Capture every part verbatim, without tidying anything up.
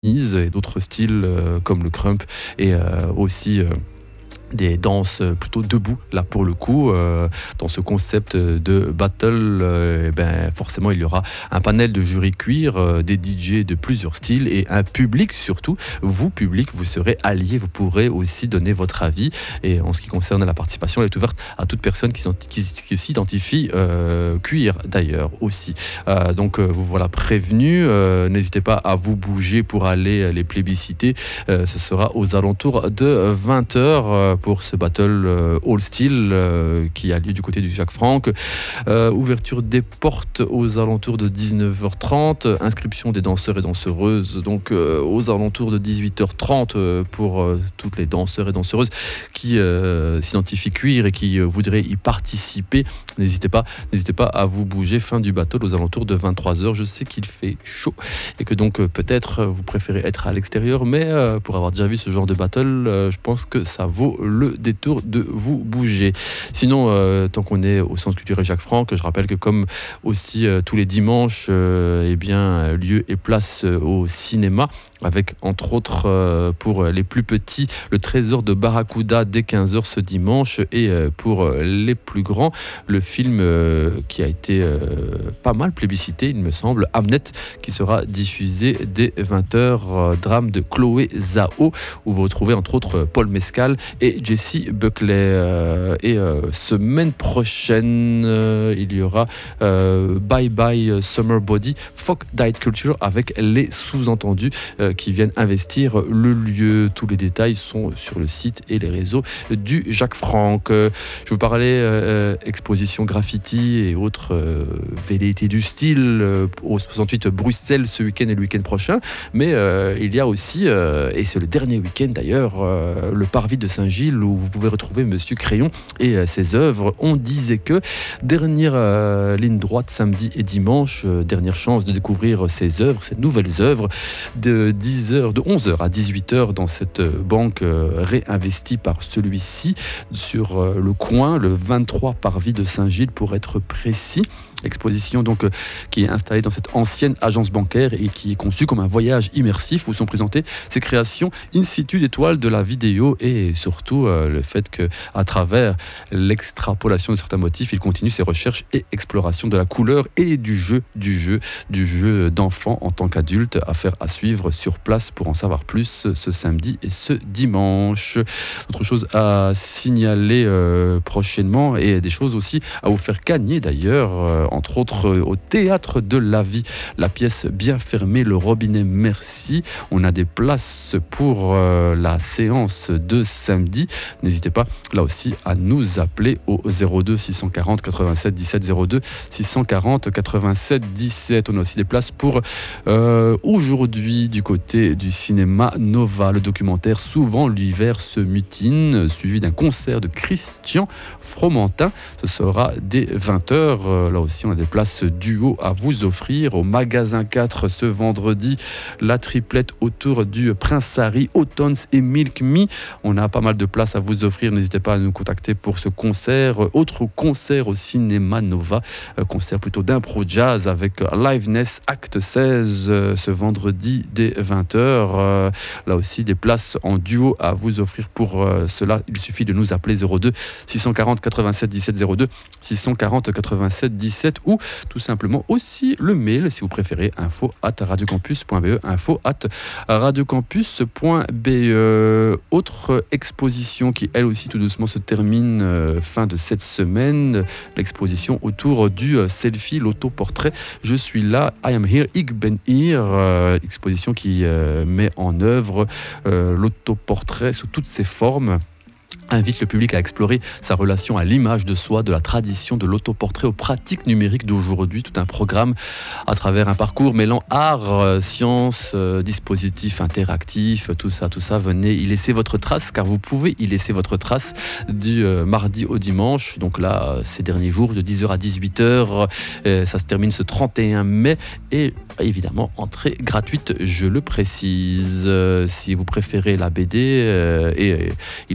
et d'autres styles euh, comme le crump et euh, aussi euh, des danses plutôt debout là pour le coup euh, dans ce concept de battle euh, eh ben forcément il y aura un panel de jury cuir, euh, des D J de plusieurs styles et un public surtout. Vous public, vous serez alliés, vous pourrez aussi donner votre avis et en ce qui concerne la participation, elle est ouverte à toute personne qui, qui, qui s'identifie euh, cuir d'ailleurs aussi. Euh, donc euh, vous voilà prévenus, euh, n'hésitez pas à vous bouger pour aller les plébisciter. Euh, ce sera aux alentours de vingt heures euh, pour ce battle euh, All Steel euh, qui a lieu du côté du Jacques Franck. Euh, ouverture des portes aux alentours de dix-neuf heures trente. Inscription des danseurs et danseuses donc euh, aux alentours de dix-huit heures trente euh, pour euh, toutes les danseurs et danseuses qui euh, s'identifient cuir et qui euh, voudraient y participer. N'hésitez pas, n'hésitez pas à vous bouger. Fin du battle aux alentours de vingt-trois heures. Je sais qu'il fait chaud et que donc euh, peut-être vous préférez être à l'extérieur, mais euh, pour avoir déjà vu ce genre de battle, euh, je pense que ça vaut le détour de vous bouger. Sinon, euh, tant qu'on est au Centre culturel Jacques Franck, je rappelle que comme aussi euh, tous les dimanches, euh, eh bien, lieu et place euh, au cinéma, avec entre autres euh, pour les plus petits le Trésor de Barracuda dès quinze heures ce dimanche et euh, pour les plus grands le film euh, qui a été euh, pas mal plébiscité il me semble, Hamnet, qui sera diffusé dès vingt heures, euh, drame de Chloé Zhao où vous retrouvez entre autres Paul Mescal et Jessie Buckley euh, et euh, semaine prochaine euh, il y aura euh, Bye Bye Summer Body Folk Diet Culture avec les sous-entendus euh, qui viennent investir le lieu. Tous les détails sont sur le site et les réseaux du Jacques Franck. Je vous parlais euh, exposition graffiti et autres euh, velléités du style euh, au soixante-huit Bruxelles ce week-end et le week-end prochain, mais euh, il y a aussi, euh, et c'est le dernier week-end d'ailleurs, euh, le Parvis de Saint-Gilles où vous pouvez retrouver Monsieur Crayon et euh, ses œuvres. On disait que dernière euh, ligne droite samedi et dimanche, euh, dernière chance de découvrir ses œuvres, ses nouvelles œuvres de dix heures, de onze heures à dix-huit heures dans cette banque euh, réinvestie par celui-ci sur euh, le coin, le vingt-trois Parvis de Saint-Gilles pour être précis. Exposition donc euh, qui est installée dans cette ancienne agence bancaire et qui est conçue comme un voyage immersif où sont présentées ses créations in situ d'étoiles de la vidéo et surtout euh, le fait que à travers l'extrapolation de certains motifs, il continue ses recherches et explorations de la couleur et du jeu, du jeu, du jeu d'enfant en tant qu'adulte. Affaire à suivre sur place pour en savoir plus ce samedi et ce dimanche. Autre chose à signaler euh, prochainement et des choses aussi à vous faire gagner d'ailleurs. Euh, entre autres euh, au Théâtre de la Vie, la pièce Bien fermée, le robinet merci. On a des places pour euh, la séance de samedi. N'hésitez pas là aussi à nous appeler au zéro deux six cent quarante quatre-vingt-sept dix-sept zéro deux six cent quarante quatre-vingt-sept dix-sept. On a aussi des places pour euh, aujourd'hui du côté du cinéma Nova, le documentaire Souvent l'hiver se mutine, suivi d'un concert de Christian Fromentin. Ce sera dès vingt heures. Euh, là aussi on a des places duo à vous offrir au magasin quatre ce vendredi, la triplette autour du Prince Harry, Autons et Milk Me. On a pas mal de places à vous offrir, n'hésitez pas à nous contacter pour ce concert. Autre concert au cinéma Nova, concert plutôt d'impro jazz avec Liveness Acte seize ce vendredi dès vingt heures. Là aussi des places en duo à vous offrir. Pour cela il suffit de nous appeler zéro deux six cent quarante quatre-vingt-sept dix-sept zéro deux six cent quarante quatre-vingt-sept dix-sept ou tout simplement aussi le mail si vous préférez, info arobase radiocampus point b e, info arobase radiocampus point b e. Autre exposition qui elle aussi tout doucement se termine euh, fin de cette semaine, l'exposition autour du euh, selfie, l'autoportrait Je suis là, I am here, ik ben hier, euh, exposition qui euh, met en œuvre euh, l'autoportrait sous toutes ses formes, invite le public à explorer sa relation à l'image de soi, de la tradition de l'autoportrait aux pratiques numériques d'aujourd'hui. Tout un programme à travers un parcours mêlant art, science, euh, dispositifs interactifs, tout ça, tout ça. Venez y laisser votre trace, car vous pouvez y laisser votre trace du euh, mardi au dimanche. Donc là, euh, ces derniers jours, de dix heures à dix-huit heures, euh, ça se termine ce trente et un mai. Et évidemment, entrée gratuite, je le précise. Euh, si vous préférez la B D, euh, et euh, il en sera question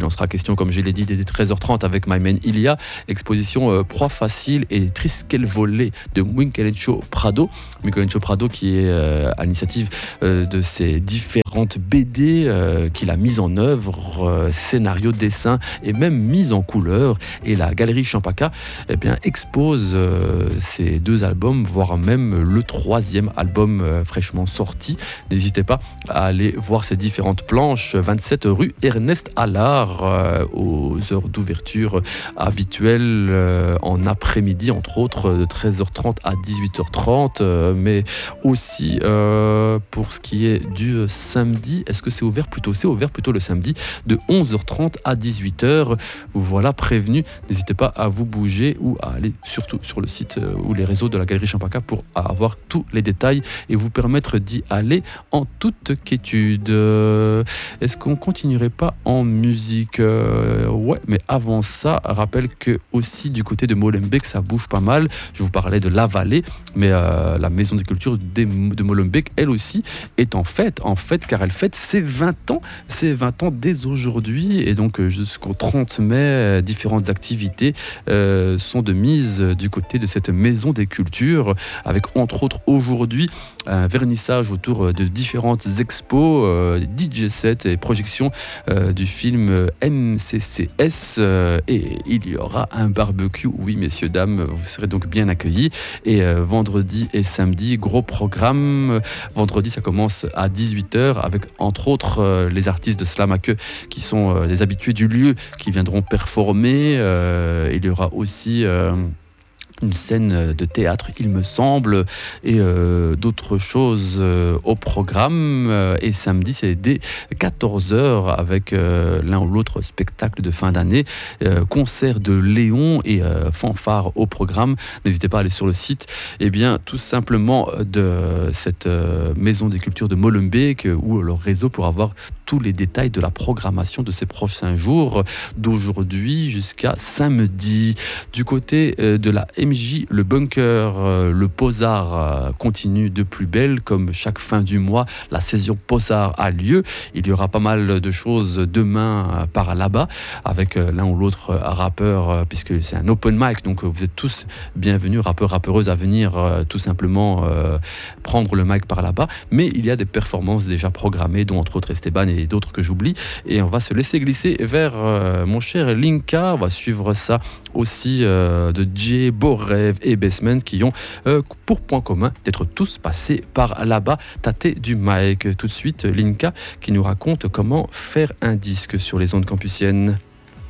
question, comme je l'ai dit, dès treize heures trente avec My Man Ilia, exposition euh, Proie facile et Triskel Volé de Michelangelo Prado. Michelangelo Prado qui est euh, à l'initiative euh, de ces différentes B D euh, qu'il a mises en œuvre, euh, scénario, dessin et même mise en couleur. Et la galerie Champaka eh bien, expose euh, ces deux albums, voire même le troisième album euh, fraîchement sorti. N'hésitez pas à aller voir ces différentes planches. vingt-sept rue Ernest Allard, euh, aux heures d'ouverture habituelles euh, en après-midi, entre autres de treize heures trente à dix-huit heures trente, euh, mais aussi euh, pour ce qui est du samedi, est-ce que c'est ouvert plutôt c'est ouvert plutôt le samedi de onze heures trente à dix-huit heures. Vous voilà prévenu. N'hésitez pas à vous bouger ou à aller surtout sur le site euh, ou les réseaux de la galerie Champaka pour avoir tous les détails et vous permettre d'y aller en toute quiétude. Euh, est-ce qu'on continuerait pas en musique? euh, Ouais, mais avant ça, rappelle que aussi du côté de Molenbeek, ça bouge pas mal. Je vous parlais de La Vallée, mais euh, la Maison des Cultures de Molenbeek, elle aussi, est en fête, en fête, car elle fête ses vingt ans, ses vingt ans dès aujourd'hui, et donc jusqu'au trente mai, euh, différentes activités euh, sont de mise du côté de cette Maison des Cultures, avec entre autres aujourd'hui un vernissage autour de différentes expos, euh, D J sets et projections euh, du film M C C S, euh, et il y aura un barbecue. Oui, messieurs, dames, vous serez donc bien accueillis. Et euh, vendredi et samedi, gros programme. Vendredi, ça commence à dix-huit heures avec entre autres euh, les artistes de Slamake qui sont euh, les habitués du lieu qui viendront performer. Euh, il y aura aussi Euh, une scène de théâtre, il me semble, et euh, d'autres choses euh, au programme. Euh, et samedi, c'est dès quatorze heures avec euh, l'un ou l'autre spectacle de fin d'année, euh, concert de Léon et euh, fanfare au programme. N'hésitez pas à aller sur le site, et eh bien, tout simplement de cette euh, Maison des Cultures de Molenbeek ou leur réseau pour avoir tous les détails de la programmation de ces prochains jours, d'aujourd'hui jusqu'à samedi. Du côté euh, de la M J, le bunker, euh, le Posard euh, continue de plus belle, comme chaque fin du mois, la saison Posard a lieu. Il y aura pas mal de choses demain euh, par là-bas, avec euh, l'un ou l'autre euh, rappeur, euh, puisque c'est un open mic, donc euh, vous êtes tous bienvenus, rappeurs, rappeuses, à venir euh, tout simplement euh, prendre le mic par là-bas. Mais il y a des performances déjà programmées, dont entre autres Esteban et d'autres que j'oublie, et on va se laisser glisser vers euh, mon cher Linka. On va suivre ça aussi euh, de Jay, Borève et Basement qui ont euh, pour point commun d'être tous passés par là-bas, tâter du mic. Tout de suite, Linka qui nous raconte comment faire un disque sur les ondes campusiennes.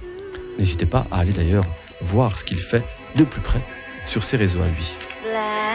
N'hésitez pas à aller d'ailleurs voir ce qu'il fait de plus près sur ses réseaux à lui.